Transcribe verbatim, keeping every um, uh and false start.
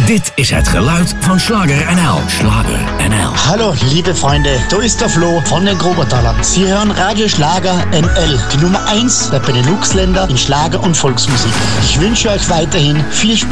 Dit is het geluid van Schlager N L. Schlager N L. Hallo, liebe Freunde, da ist der Flo von den Grobertalern. Sie hören Radio Schlager N L, die Nummer eins der Benelux-Länder in Schlager und Volksmusik. Ich wünsche euch weiterhin viel Spaß